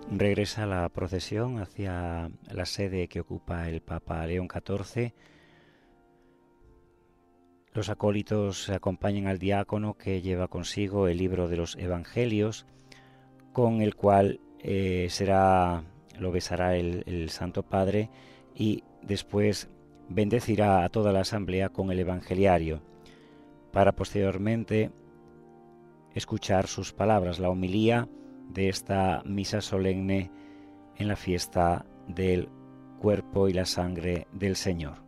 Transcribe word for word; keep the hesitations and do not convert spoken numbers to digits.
regresa la procesión hacia la sede que ocupa el Papa León catorce. Los acólitos acompañan al diácono, que lleva consigo el libro de los Evangelios, con el cual eh, será, lo besará el, el Santo Padre, y después bendecirá a toda la asamblea con el Evangeliario, para posteriormente escuchar sus palabras, la homilía de esta misa solemne en la fiesta del cuerpo y la sangre del Señor.